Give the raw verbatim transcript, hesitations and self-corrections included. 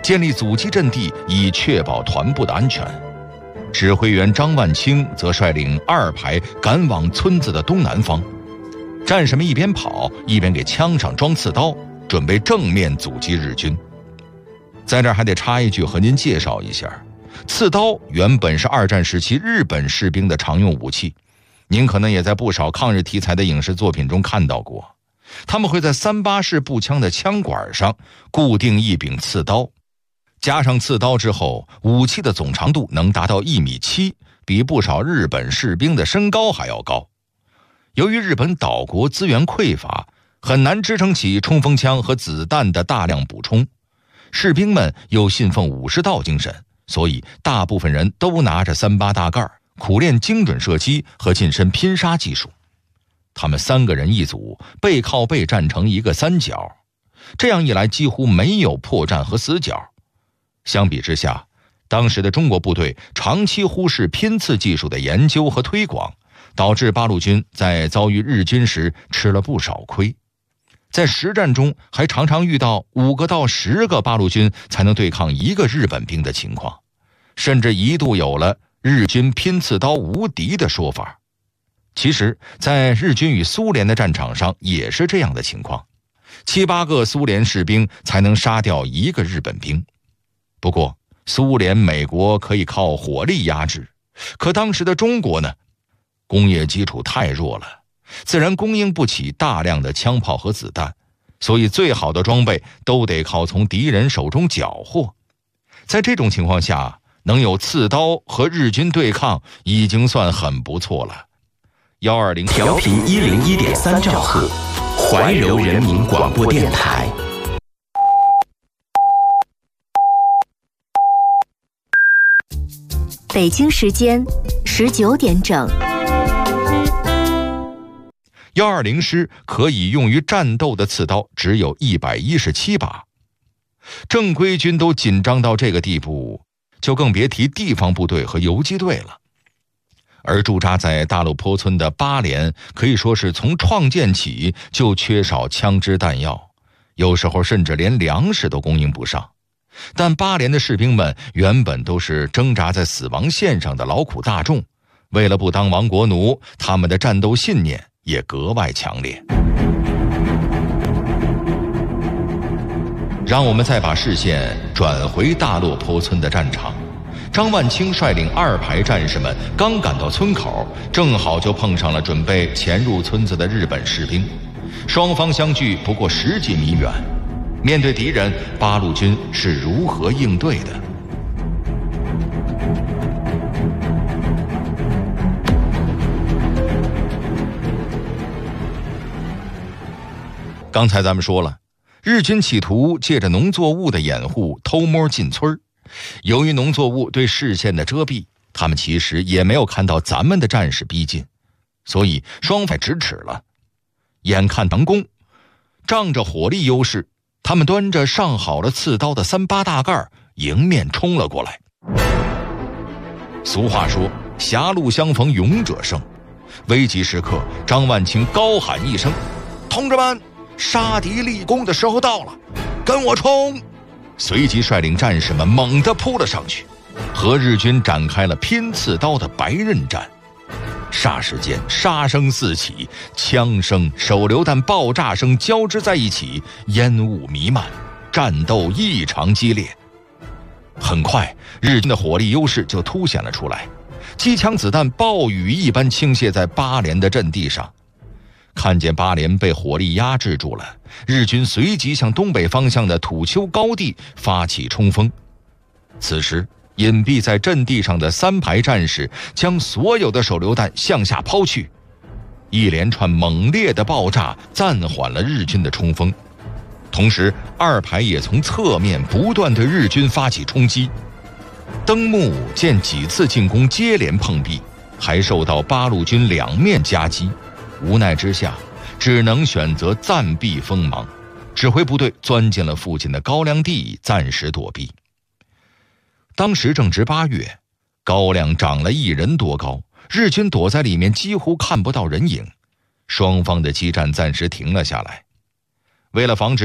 建立阻击阵地，以确保团部的安全。指挥员张万清则率领二排赶往村子的东南方，战士们一边跑一边给枪上装刺刀，准备正面阻击日军。在这儿还得插一句和您介绍一下，刺刀原本是二战时期日本士兵的常用武器，您可能也在不少抗日题材的影视作品中看到过。他们会在三八式步枪的枪管上固定一柄刺刀，加上刺刀之后，武器的总长度能达到一米七，比不少日本士兵的身高还要高。由于日本岛国资源匮乏，很难支撑起冲锋枪和子弹的大量补充，士兵们又信奉武士道精神，所以大部分人都拿着三八大盖，苦练精准射击和近身拼杀技术。他们三个人一组，背靠背站成一个三角，这样一来几乎没有破绽和死角。相比之下，当时的中国部队长期忽视拼刺技术的研究和推广，导致八路军在遭遇日军时吃了不少亏。在实战中还常常遇到五个到十个八路军才能对抗一个日本兵的情况，甚至一度有了日军拼刺刀无敌的说法。其实在日军与苏联的战场上也是这样的情况，七八个苏联士兵才能杀掉一个日本兵。不过苏联、美国可以靠火力压制，可当时的中国呢，工业基础太弱了，自然供应不起大量的枪炮和子弹，所以最好的装备都得靠从敌人手中缴获。在这种情况下，能有刺刀和日军对抗已经算很不错了。幺二零调频一零一点三兆赫，怀柔人民广播电台。 北京时间十九点整。 幺二零师可以用于战斗的刺刀只有一百一十七把，正规军都紧张到这个地步，就更别提地方部队和游击队了。而驻扎在大路坡村的八连可以说是从创建起就缺少枪支弹药，有时候甚至连粮食都供应不上。但八连的士兵们原本都是挣扎在死亡线上的劳苦大众，为了不当亡国奴，他们的战斗信念也格外强烈。让我们再把视线转回大落坡村的战场。张万清率领二排战士们刚赶到村口，正好就碰上了准备潜入村子的日本士兵，双方相距不过十几米远。面对敌人，八路军是如何应对的？刚才咱们说了，日军企图借着农作物的掩护偷摸进村，由于农作物对视线的遮蔽，他们其实也没有看到咱们的战士逼近，所以双方直指了。眼看成功，仗着火力优势，他们端着上好了刺刀的三八大盖迎面冲了过来。俗话说，狭路相逢勇者胜。危急时刻，张万清高喊一声：同志们，杀敌立功的时候到了，跟我冲！随即率领战士们猛地扑了上去，和日军展开了拼刺刀的白刃战。霎时间，杀声四起，枪声、手榴弹爆炸声交织在一起，烟雾弥漫，战斗异常激烈。很快，日军的火力优势就凸显了出来，机枪子弹暴雨一般倾泻在八连的阵地上。看见八连被火力压制住了，日军随即向东北方向的土丘高地发起冲锋。此时隐蔽在阵地上的三排战士将所有的手榴弹向下抛去，一连串猛烈的爆炸暂缓了日军的冲锋。同时二排也从侧面不断对日军发起冲击。登木见几次进攻接连碰壁，还受到八路军两面夹击，无奈之下只能选择暂避锋芒，指挥部队钻进了附近的高粱地暂时躲避。当时正值八月，高粱长了一人多高，日军躲在里面几乎看不到人影，双方的激战暂时停了下来。为了防止